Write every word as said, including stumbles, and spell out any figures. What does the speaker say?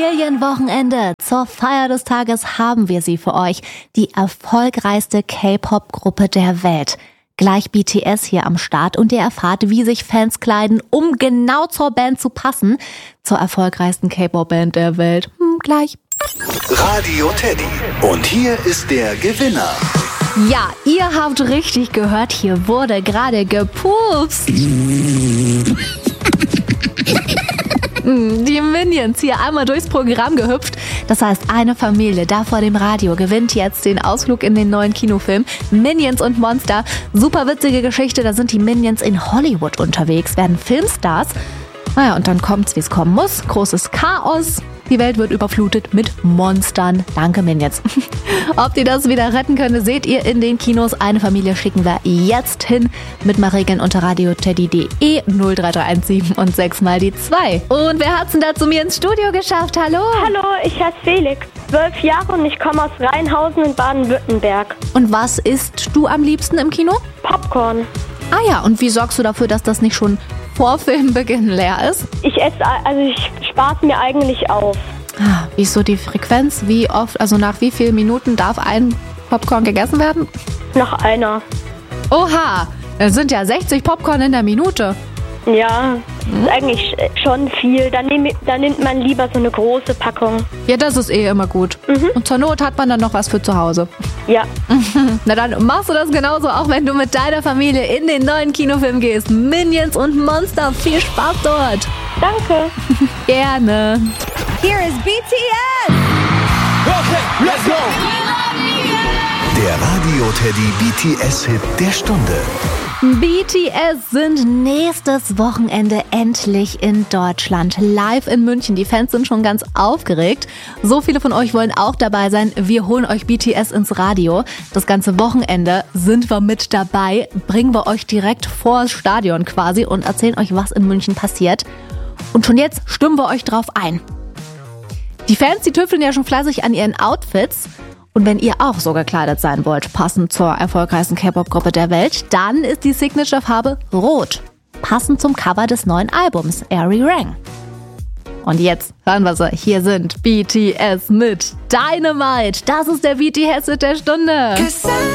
Familienwochenende. Zur Feier des Tages haben wir sie für euch. Die erfolgreichste K-Pop-Gruppe der Welt. Gleich B T S hier am Start und ihr erfahrt, wie sich Fans kleiden, um genau zur Band zu passen. Zur erfolgreichsten K-Pop-Band der Welt. Hm, gleich. Radio Teddy. Und hier ist der Gewinner. Ja, ihr habt richtig gehört, hier wurde gerade gepupst. Die Minions hier einmal durchs Programm gehüpft. Das heißt, eine Familie da vor dem Radio gewinnt jetzt den Ausflug in den neuen Kinofilm Minions und Monster. Super witzige Geschichte, da sind die Minions in Hollywood unterwegs, werden Filmstars. Naja, und dann kommt's, wie es kommen muss. Großes Chaos. Die Welt wird überflutet mit Monstern. Danke, Minions. Ob die das wieder retten können, seht ihr in den Kinos. Eine Familie schicken wir jetzt hin mit mal Regeln unter radioteddy punkt de null drei drei eins sieben und sechs mal die zwei. Und wer hat's denn da zu mir ins Studio geschafft? Hallo? Hallo, ich heiße Felix, zwölf Jahre und ich komme aus Rheinhausen in Baden-Württemberg. Und was isst du am liebsten im Kino? Popcorn. Ah ja, und wie sorgst du dafür, dass das nicht schon vor Filmbeginn leer ist? Ich esse, also ich spare es mir eigentlich auf. Ah, wie ist so die Frequenz? Wie oft, also nach wie vielen Minuten darf ein Popcorn gegessen werden? Nach einer. Oha, das sind ja sechzig Popcorn in der Minute. Ja, das ist eigentlich schon viel. Dann, nehm, dann nimmt man lieber so eine große Packung. Ja, das ist eh immer gut. Mhm. Und zur Not hat man dann noch was für zu Hause. Ja. Na dann machst du das genauso, auch wenn du mit deiner Familie in den neuen Kinofilm gehst. Minions und Monster, viel Spaß dort. Danke. Gerne. Here is B T S. Okay, let's go. Der Radio Teddy B T S-Hit der Stunde. B T S sind nächstes Wochenende endlich in Deutschland, live in München. Die Fans sind schon ganz aufgeregt. So viele von euch wollen auch dabei sein. Wir holen euch B T S ins Radio. Das ganze Wochenende sind wir mit dabei, bringen wir euch direkt vors Stadion quasi und erzählen euch, was in München passiert. Und schon jetzt stimmen wir euch drauf ein. Die Fans, die tüfteln ja schon fleißig an ihren Outfits. Und wenn ihr auch so gekleidet sein wollt, passend zur erfolgreichsten K-Pop-Gruppe der Welt, dann ist die Signature-Farbe rot. Passend zum Cover des neuen Albums Airy Rang. Und jetzt hören wir sie. Hier sind B T S mit Dynamite. Das ist der B T S-Hit der Stunde.